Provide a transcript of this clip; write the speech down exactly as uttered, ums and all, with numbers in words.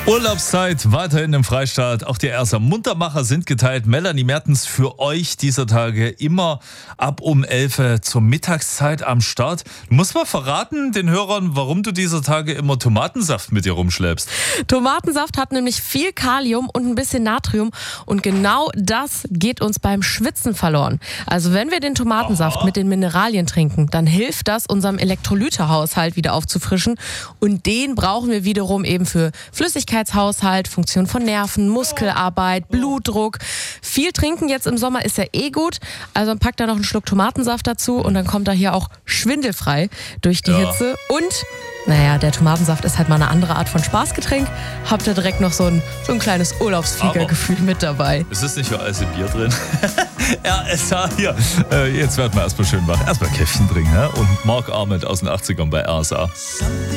Urlaubszeit weiterhin im Freistaat. Auch die R S A Muntermacher sind geteilt. Melanie Mertens für euch dieser Tage immer ab um elf zur Mittagszeit am Start. Du musst mal verraten den Hörern, warum du dieser Tage immer Tomatensaft mit dir rumschleppst. Tomatensaft hat nämlich viel Kalium und ein bisschen Natrium und genau das geht uns beim Schwitzen verloren. Also wenn wir den Tomatensaft Aha. mit den Mineralien trinken, dann hilft das unserem Elektrolytehaushalt wieder aufzufrischen und den brauchen wir wiederum eben für Flüssigkeit Haushalt, Funktion von Nerven, Muskelarbeit, Blutdruck. Viel trinken jetzt im Sommer ist ja eh gut. Also packt da noch einen Schluck Tomatensaft dazu und dann kommt er hier auch schwindelfrei durch die ja. Hitze. Und, naja, der Tomatensaft ist halt mal eine andere Art von Spaßgetränk. Habt ihr direkt noch so ein, so ein kleines Urlaubsfliegergefühl mit dabei. Ist es nicht für alles Bier drin? R S A hier. Äh, jetzt werden wir erstmal schön wach. Erstmal Käffchen trinken. He? Und Mark Arment aus den achtzigern bei R S A.